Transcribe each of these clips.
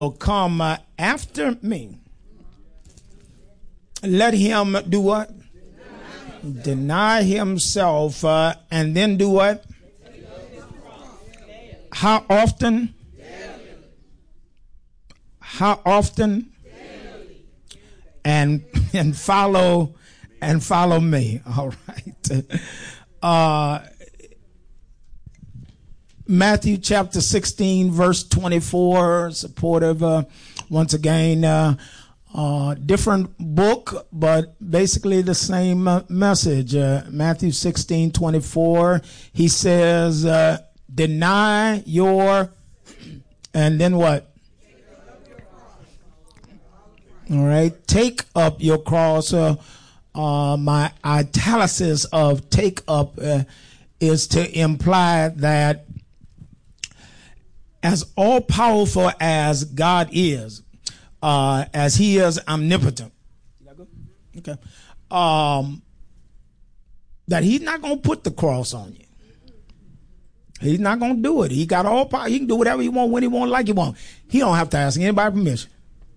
will come after me, let him do what? Deny himself, and then do what? How often? How often? And follow me. All right. Matthew chapter 16, verse 24, supportive, once again, different book, but basically the same message. Matthew 16, 24, he says, deny your, and then what? All right, take up your cross. My italics of take up is to imply that as all powerful as God is, as he is omnipotent, okay, that he's not going to put the cross on you. He's not going to do it. He got all power. He can do whatever he want, when he want, like he want. He don't have to ask anybody permission.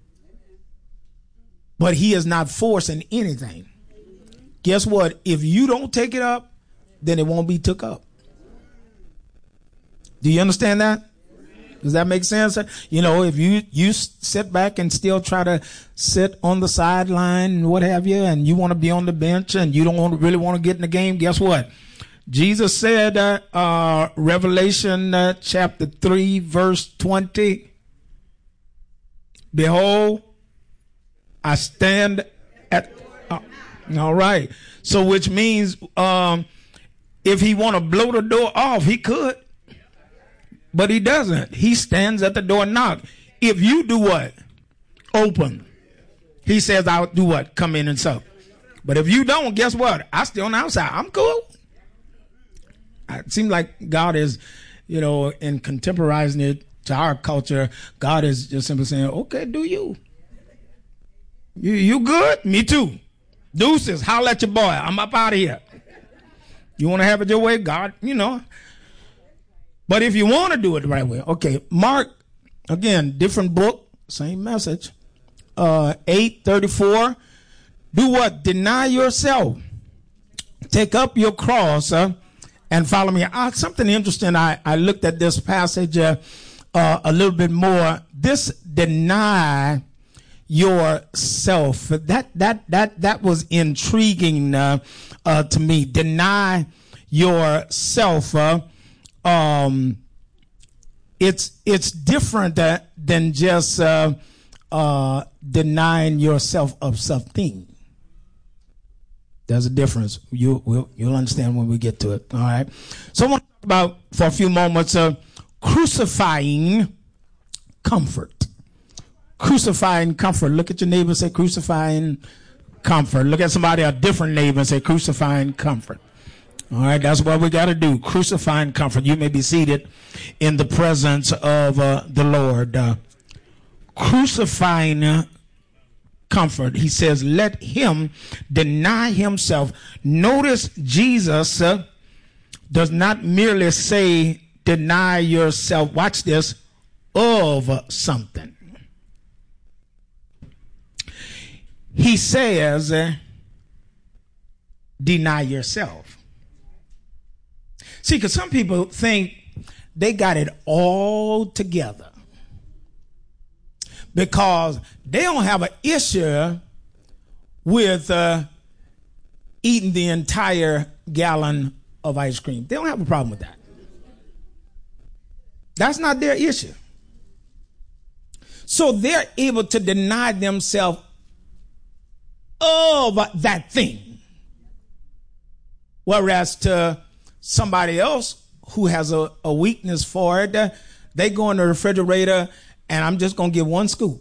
But he is not forcing anything. Guess what? If you don't take it up, then it won't be took up. Do you understand that? Does that make sense? You know, if you sit back and still try to sit on the sideline and what have you, and you want to be on the bench and you don't really want to get in the game, guess what? Jesus said, Revelation chapter 3, verse 20, behold, I stand at, all right. So which means if he want to blow the door off, he could. But he doesn't. He stands at the door and knock. If you do what? Open. He says, I'll do what? Come in and sup. But if you don't, guess what? I stay on the outside. I'm cool. It seems like God is, you know, in contemporizing it to our culture, God is just simply saying, okay, do you. You good? Me too. Deuces, holler at your boy. I'm up out of here. You want to have it your way? God, you know. But if you want to do it the right way, okay. Mark, again, different book, same message. 8:34. Do what? Deny yourself. Take up your cross and follow me. Something interesting. I looked at this passage a little bit more. This deny yourself. That was intriguing to me. Deny yourself. It's different than just denying yourself of something. There's a difference. You'll understand when we get to it. All right. So I want to talk about for a few moments crucifying comfort. Crucifying comfort. Look at your neighbor and say crucifying comfort. Look at somebody, a different neighbor, and say crucifying comfort. All right, that's what we got to do. Crucifying comfort. You may be seated in the presence of the Lord. Crucifying comfort. He says, let him deny himself. Notice Jesus does not merely say, deny yourself. Watch this. Of something. He says, deny yourself. See, because some people think they got it all together because they don't have an issue with eating the entire gallon of ice cream. They don't have a problem with that. That's not their issue. So they're able to deny themselves of that thing. Whereas to somebody else who has a weakness for it, they go in the refrigerator and I'm just going to get one scoop.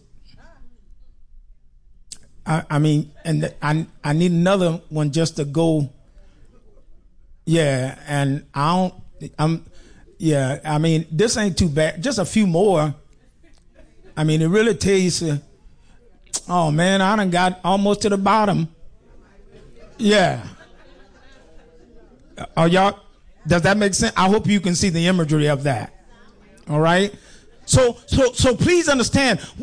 I mean, and I need another one just to go. Yeah. And I mean, this ain't too bad. Just a few more. I mean, it really tastes, oh man, I done got almost to the bottom. Yeah. Are y'all, does that make sense? I hope you can see the imagery of that. All right. So please understand,